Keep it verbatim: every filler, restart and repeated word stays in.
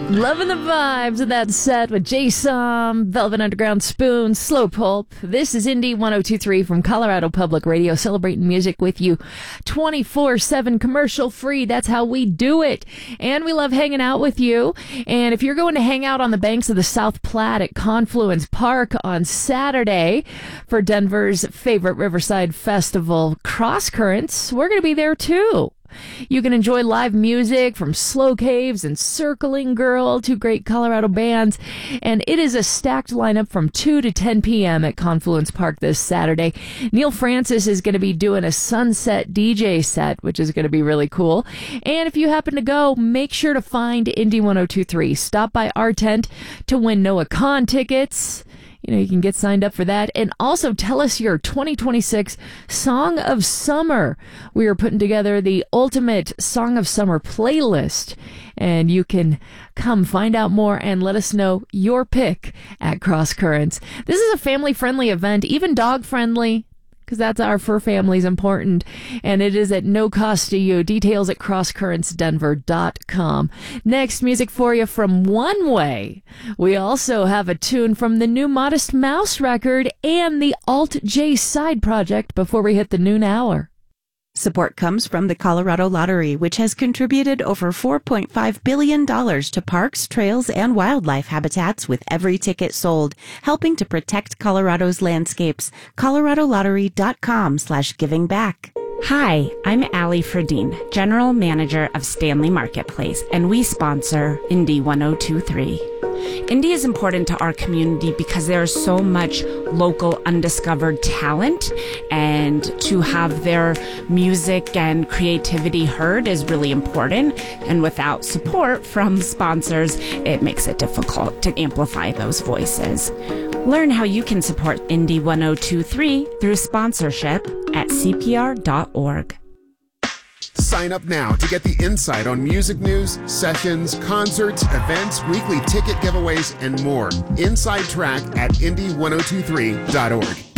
Loving the vibes of that set with J-Som, Velvet Underground Spoon, Slow Pulp. This is Indie one oh two point three from Colorado Public Radio, celebrating music with you twenty-four seven, commercial free. That's how we do it. And we love hanging out with you. And if you're going to hang out on the banks of the South Platte at Confluence Park on Saturday for Denver's favorite Riverside Festival, Cross Currents, we're going to be there too. You can enjoy live music from Slow Caves and Circling Girl, two great Colorado bands. And it is a stacked lineup from two to ten p.m. at Confluence Park this Saturday. Neil Francis is going to be doing a sunset D J set, which is going to be really cool. And if you happen to go, make sure to find Indie one oh two point three. Stop by our tent to win Noah Kahn tickets. You know, you can get signed up for that. And also tell us your twenty twenty-six Song of Summer. We are putting together the ultimate Song of Summer playlist. And you can come find out more and let us know your pick at Cross Currents. This is a family-friendly event, even dog-friendly, because that's our fur family's important, and it is at no cost to you. Details at cross currents denver dot com. Next, music for you from One Way. We also have a tune from the new Modest Mouse record and the Alt J side project before we hit the noon hour. Support comes from the Colorado Lottery, which has contributed over four point five billion dollars to parks, trails, and wildlife habitats with every ticket sold, helping to protect Colorado's landscapes. colorado lottery dot com slash giving back. Hi, I'm Allie Fredine, General Manager of Stanley Marketplace, and we sponsor Indie one oh two point three. Indie is important to our community because there is so much local undiscovered talent, and to have their music and creativity heard is really important. And without support from sponsors, it makes it difficult to amplify those voices. Learn how you can support Indie one oh two point three through sponsorship at c p r dot org. Sign up now to get the insight on music news, sessions, concerts, events, weekly ticket giveaways, and more. Inside Track at indie one oh two point three dot org.